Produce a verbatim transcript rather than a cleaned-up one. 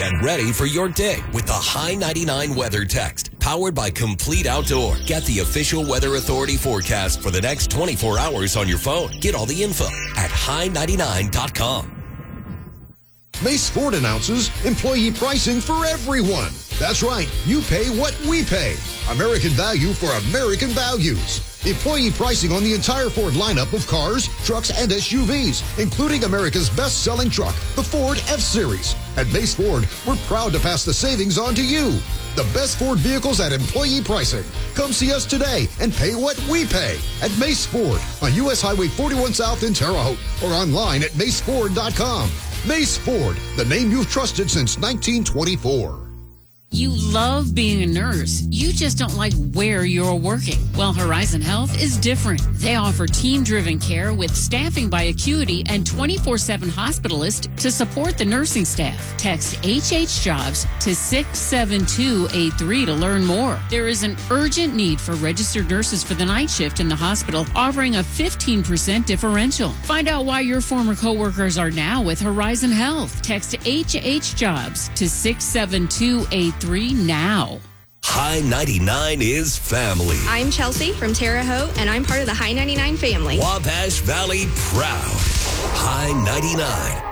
Get ready for your day with the High ninety-nine Weather Text, powered by Complete Outdoor. Get the official Weather Authority forecast for the next twenty-four hours on your phone. Get all the info at high ninety-nine dot com. Mace Ford announces employee pricing for everyone. That's right. You pay what we pay. American value for American values. Employee pricing on the entire Ford lineup of cars, trucks, and S U Vs, including America's best-selling truck, the Ford F-Series. At Mace Ford, we're proud to pass the savings on to you. The best Ford vehicles at employee pricing. Come see us today and pay what we pay at Mace Ford on U S Highway forty-one South in Terre Haute or online at mace ford dot com. Mace Ford, the name you've trusted since nineteen twenty-four. You love being a nurse. You just don't like where you're working. Well, Horizon Health is different. They offer team-driven care with staffing by Acuity and twenty-four seven hospitalist to support the nursing staff. Text H H Jobs to six seven two eight three to learn more. There is an urgent need for registered nurses for the night shift in the hospital, offering a fifteen percent differential. Find out why your former coworkers are now with Horizon Health. Text H H Jobs to six seven two eight three now. High ninety-nine is family. I'm Chelsea from Terre Haute, and I'm part of the High ninety-nine family. Wabash Valley proud. High ninety-nine.